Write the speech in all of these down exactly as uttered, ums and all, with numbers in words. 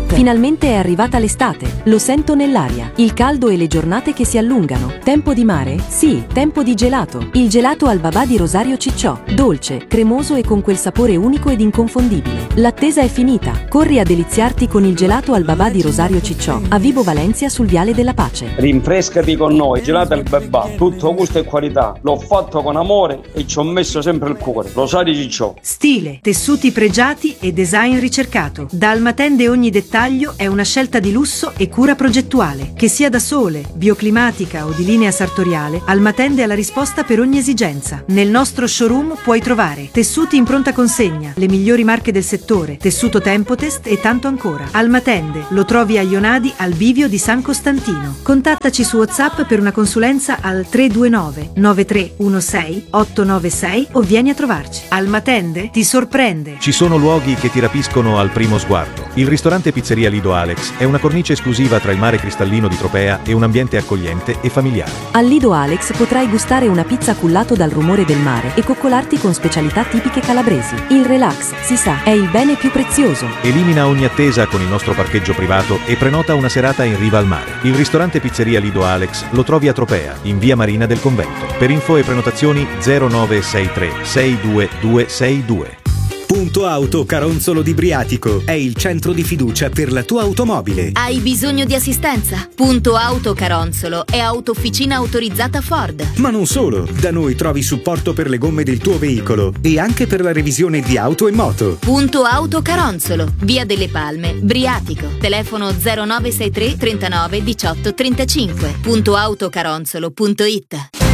Psst, finalmente è arrivata l'estate, lo sento nell'aria. Il caldo e le giornate che si allungano. Tempo di mare? Sì, tempo di gelato. Il gelato al babà di Rosario Cicciò. Dolce, cremoso e con quel sapore unico ed inconfondibile. L'attesa è finita. Corri a deliziarti con il gelato al babà di Rosario Cicciò, a Vibo Valencia sul Viale della Pace. Rinfrescati con noi, gelato al babà. Tutto gusto e qualità. L'ho fatto con amore e ci ho messo sempre il cuore. Rosario Cicciò. Stile, tessuti pregiati e design ricercato. Da Almatende ogni dettaglio è una scelta di lusso e cura progettuale. Che sia da sole, bioclimatica o di linea sartoriale, Almatende ha la risposta per ogni esigenza. Nel nostro showroom puoi trovare tessuti in pronta consegna, le migliori marche del settore, tessuto Tempotest e tanto ancora. Almatende lo trovi a Ionadi al bivio di San Costantino. Contattaci su WhatsApp per una consulenza al tre due nove nove tre uno sei otto nove sei o vieni a trovarci. Almatende ti sorprende. Ci sono luoghi che ti rapiscono al primo sguardo. Il ristorante Pizzeria Lido Alex è una cornice esclusiva tra il mare cristallino di Tropea e un ambiente accogliente e familiare. Al Lido Alex potrai gustare una pizza cullato dal rumore del mare e coccolarti con specialità tipiche calabresi. Il relax, si sa, è il bene più prezioso. Elimina ogni attesa con il nostro parcheggio privato e prenota una serata in riva al mare. Il ristorante Pizzeria Lido Alex lo trovi a Tropea, in via Marina del Convento. Per info e prenotazioni zero nove sei tre sei due due sei due. Punto Auto Caronzolo di Briatico è il centro di fiducia per la tua automobile. Hai bisogno di assistenza? Punto Auto Caronzolo è autofficina autorizzata Ford. Ma non solo, da noi trovi supporto per le gomme del tuo veicolo e anche per la revisione di auto e moto. Punto Auto Caronzolo, via delle Palme, Briatico. Telefono zero nove sei tre trentanove diciotto trentacinque. punto autocaronzolo punto it.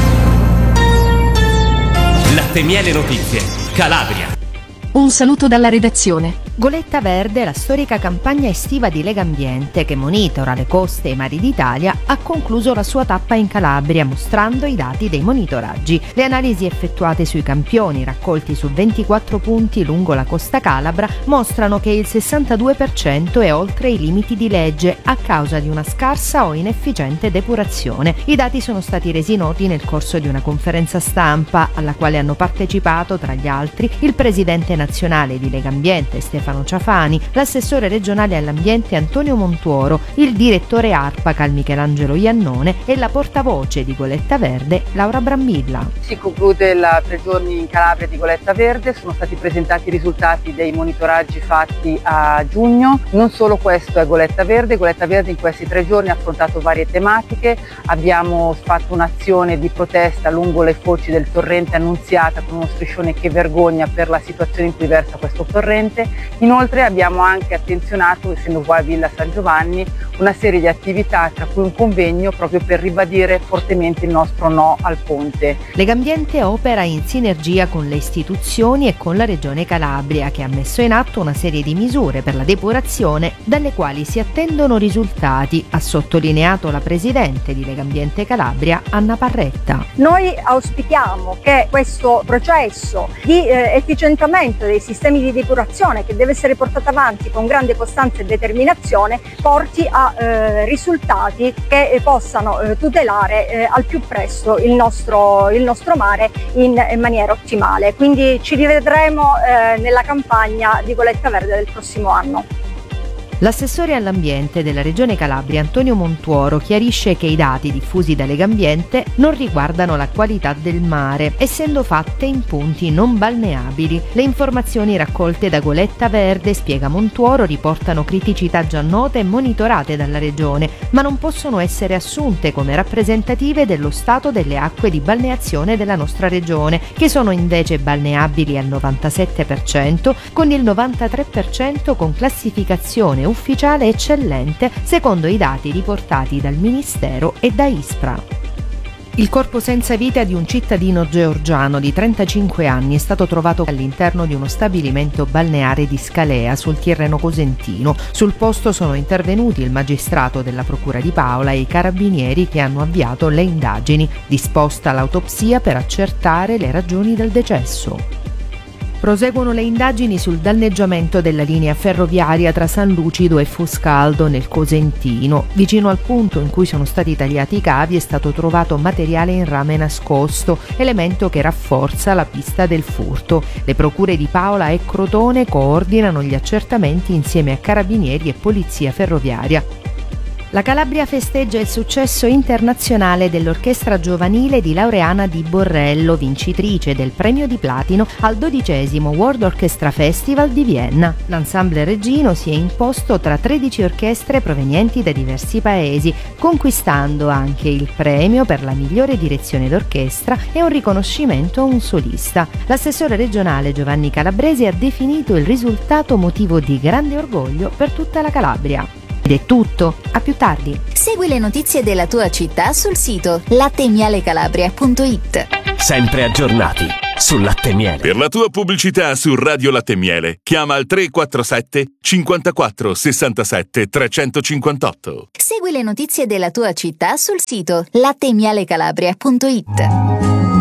Latte Miele Notizie, Calabria. Un saluto dalla redazione. Goletta Verde, la storica campagna estiva di Legambiente che monitora le coste e i mari d'Italia, ha concluso la sua tappa in Calabria mostrando i dati dei monitoraggi. Le analisi effettuate sui campioni raccolti su ventiquattro punti lungo la costa calabra mostrano che il sessantadue per cento è oltre i limiti di legge a causa di una scarsa o inefficiente depurazione. I dati sono stati resi noti nel corso di una conferenza stampa alla quale hanno partecipato tra gli altri il presidente nazionale di Legambiente Stefano Ciafani, l'assessore regionale all'ambiente Antonio Montuoro, il direttore ARPACAL Michelangelo Iannone e la portavoce di Goletta Verde Laura Brambilla. Si conclude la tre giorni in Calabria di Goletta Verde, sono stati presentati i risultati dei monitoraggi fatti a giugno. Non solo questo è Goletta Verde, Goletta Verde in questi tre giorni ha affrontato varie tematiche, abbiamo fatto un'azione di protesta lungo le foci del torrente Annunziata con uno striscione Che vergogna per la situazione in cui versa questo torrente. Inoltre abbiamo anche attenzionato, essendo qua a Villa San Giovanni, una serie di attività, tra cui un convegno proprio per ribadire fortemente il nostro no al ponte. Legambiente opera in sinergia con le istituzioni e con la Regione Calabria, che ha messo in atto una serie di misure per la depurazione dalle quali si attendono risultati, ha sottolineato la presidente di Legambiente Calabria, Anna Parretta. Noi auspichiamo che questo processo di eh, efficientamento dei sistemi di depurazione, che deve essere portato avanti con grande costanza e determinazione, porti a eh, risultati che eh, possano eh, tutelare eh, al più presto il nostro, il nostro mare in, in maniera ottimale. Quindi ci rivedremo eh, nella campagna di Goletta Verde del prossimo anno. L'assessore all'ambiente della Regione Calabria Antonio Montuoro chiarisce che i dati diffusi da Legambiente non riguardano la qualità del mare, essendo fatte in punti non balneabili. Le informazioni raccolte da Goletta Verde, spiega Montuoro, riportano criticità già note e monitorate dalla Regione, ma non possono essere assunte come rappresentative dello stato delle acque di balneazione della nostra Regione, che sono invece balneabili al novantasette per cento, con il novantatré per cento con classificazione ufficiale eccellente secondo i dati riportati dal Ministero e da ISPRA. Il corpo senza vita di un cittadino georgiano di trentacinque anni è stato trovato all'interno di uno stabilimento balneare di Scalea sul Tirreno Cosentino. Sul posto sono intervenuti il magistrato della Procura di Paola e i carabinieri che hanno avviato le indagini, disposta l'autopsia per accertare le ragioni del decesso. Proseguono le indagini sul danneggiamento della linea ferroviaria tra San Lucido e Foscaldo nel Cosentino. Vicino al punto in cui sono stati tagliati i cavi è stato trovato materiale in rame nascosto, elemento che rafforza la pista del furto. Le procure di Paola e Crotone coordinano gli accertamenti insieme a carabinieri e polizia ferroviaria. La Calabria festeggia il successo internazionale dell'orchestra giovanile di Laureana Di Borrello, vincitrice del premio di platino al dodicesimo World Orchestra Festival di Vienna. L'ensemble reggino si è imposto tra tredici orchestre provenienti da diversi paesi, conquistando anche il premio per la migliore direzione d'orchestra e un riconoscimento a un solista. L'assessore regionale Giovanni Calabresi ha definito il risultato motivo di grande orgoglio per tutta la Calabria. Ed è tutto, a più tardi. Segui le notizie della tua città sul sito latte e miele calabria punto it. Sempre aggiornati sul Latte e Miele. Per la tua pubblicità su Radio Latte e Miele, chiama al tre quattro sette cinquantaquattro sessantasette trecentocinquantotto. Segui le notizie della tua città sul sito latte e miele calabria punto it.